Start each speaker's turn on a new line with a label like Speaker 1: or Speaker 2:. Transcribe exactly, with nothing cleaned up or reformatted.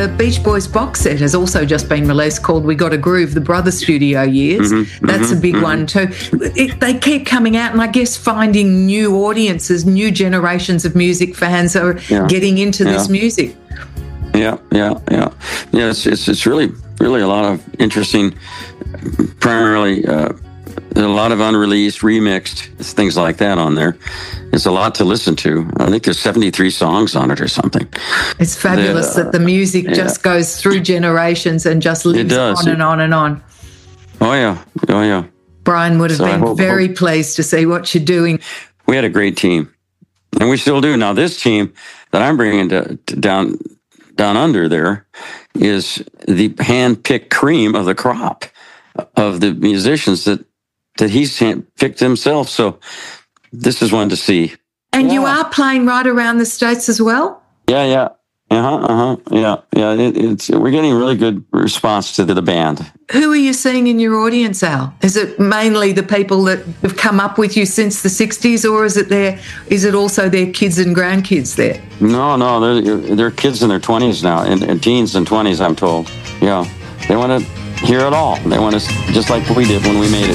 Speaker 1: the Beach Boys box set has also just been released called We Got a Groove, the Brother Studio Years. Mm-hmm, That's mm-hmm, a big mm-hmm. one too. It, they keep coming out and I guess finding new audiences, new generations of music fans are yeah. getting into yeah. this music.
Speaker 2: Yeah, yeah, yeah. Yeah, it's, it's, it's really, really a lot of interesting, primarily uh, a lot of unreleased, remixed, things like that on there. It's a lot to listen to. I think there's seventy-three songs on it or something.
Speaker 1: It's fabulous the, uh, that the music yeah. just goes through generations and just lives on and on and on.
Speaker 2: Oh, yeah. Oh, yeah.
Speaker 1: Brian would have so been hope, very hope. pleased to see what you're doing.
Speaker 2: We had a great team, and we still do. Now, this team that I'm bringing to, to down down under there is the hand-picked cream of the crop of the musicians that, that he's picked himself. So this is one to see.
Speaker 1: And
Speaker 2: yeah.
Speaker 1: you are playing right around the States as well?
Speaker 2: Yeah, yeah. Uh-huh, uh-huh. Yeah, yeah. It, it's we're getting really good response to the, the band.
Speaker 1: Who are you seeing in your audience, Al? Is it mainly the people that have come up with you since the sixties, or is it their, is it also their kids and grandkids there?
Speaker 2: No, no. They're, they're kids in their twenties now, and, and teens and twenties, I'm told. Yeah. They want to hear it all. They want to, just like we did when we made it.